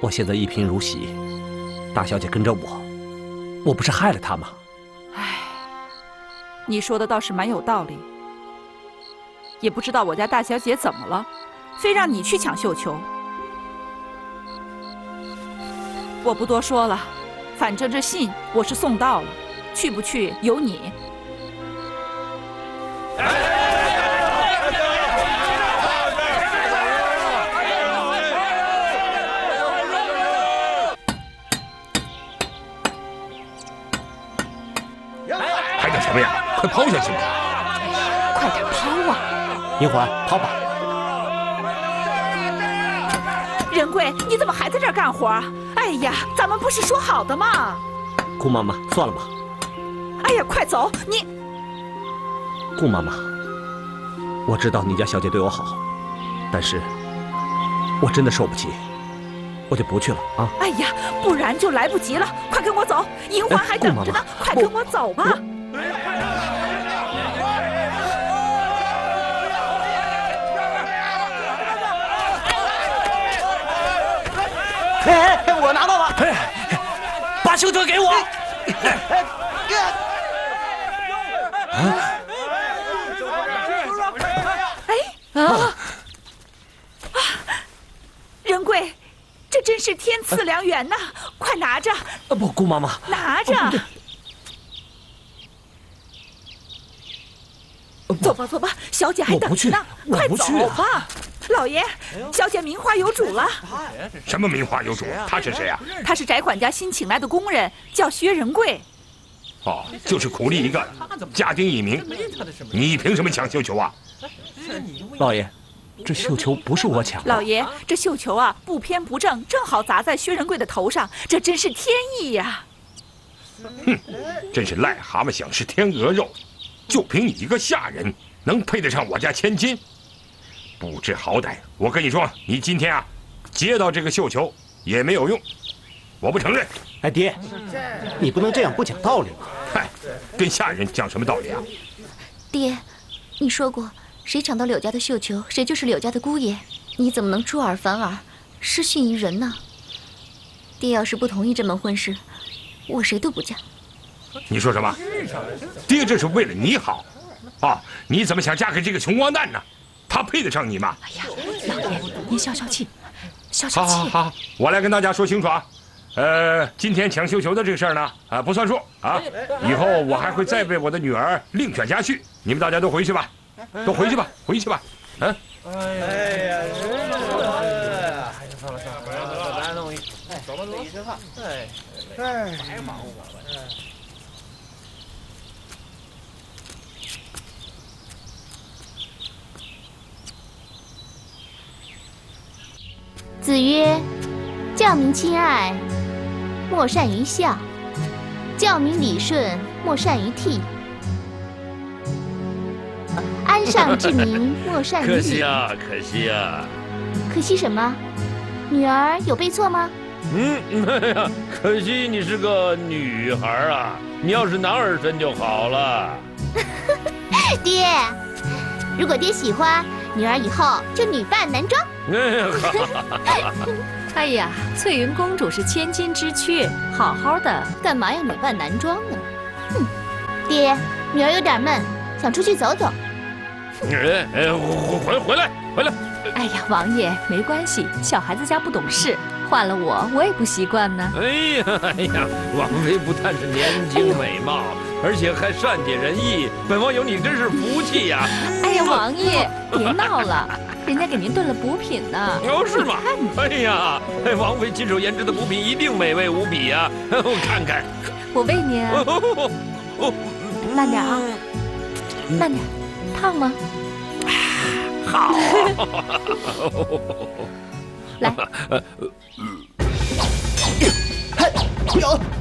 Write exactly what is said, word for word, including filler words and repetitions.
我现在一贫如洗，大小姐跟着我，我不是害了她吗？ 唉，你说的倒是蛮有道理。也不知道我家大小姐怎么了，非让你去抢绣球。我不多说了，反正这信我是送到了，去不去由你。 还等什么呀？快抛下去吧！ 快点抛啊！ 银环，抛吧。 仁贵，你怎么还在这儿干活？哎呀，咱们不是说好的吗？ 顾妈妈，算了吧。 哎呀，快走！你， 顾妈妈，我知道你家小姐对我好，但是我真的受不起，我就不去了啊！ 哎呀，不然就来不及了，快跟我走！银环还等着呢，快跟我走吧！ 哎，我拿到了！ 哎，把绣球给我！ 哎啊啊！仁贵，这真是天赐良缘呐！快拿着！ 啊不，顾妈妈， 拿着！走吧，走吧，小姐还等着呢，快走吧！老爷，小姐名花有主了。 什么名花有主？他是谁啊？ 他是翟管家新请来的工人，叫薛仁贵。 哦，就是苦力一个，家丁一名。你凭什么抢绣球啊？ 老爷，这绣球不是我抢的。 老爷，这绣球啊，不偏不正，正好砸在薛仁贵的头上，这真是天意呀！ 哼，真是癞蛤蟆想吃天鹅肉，就凭你一个下人，能配得上我家千金？不知好歹！我跟你说，你今天啊，接到这个绣球也没有用，我不承认。 哎，爹，你不能这样不讲道理嘛！ 嗨，跟下人讲什么道理啊？ 爹，你说过，谁抢到柳家的绣球，谁就是柳家的姑爷。你怎么能出尔反尔，失信于人呢？爹要是不同意这门婚事，我谁都不嫁。 你说什么？爹这是为了你好，啊！你怎么想嫁给这个穷光蛋呢？他配得上你吗？ 哎呀，老爷，您消消气，消消气。 好好好，我来跟大家说清楚啊。呃，今天抢绣球的这个事儿呢，啊不算数啊。以后我还会再为我的女儿另选家婿。你们大家都回去吧，都回去吧，回去吧。嗯。 哎呀，算了算了，不要了，咱弄一，走吧走吧，一身汗。哎哎，白忙活了。 子曰：“教民亲爱，莫善于笑；教民理顺，莫善于替。安上治民，莫善于礼。” 可惜啊，可惜啊！ 可惜什么？女儿有背错吗？ 嗯，哎呀，可惜你是个女孩啊！你要是男儿身就好了。 爹，如果爹喜欢，女儿以后就女扮男装。 哎呀，翠云公主是千金之躯，好好的， 干嘛要女扮男装呢？哼，爹，女儿有点闷，想出去走走。 哎哎，回回来回来！ 哎呀，王爷没关系，小孩子家不懂事，换了我我也不习惯呢。 哎呀哎呀，王妃不但是年轻美貌，而且还善解人意，本王有你真是福气呀！ 哎呀，王爷别闹了，人家给您炖了补品呢。 哦，是吗？哎呀，王妃亲手研制的补品一定美味无比呀！我看看， 我喂你啊。慢点啊，慢点，烫吗？ 好。 来。 嘿，有。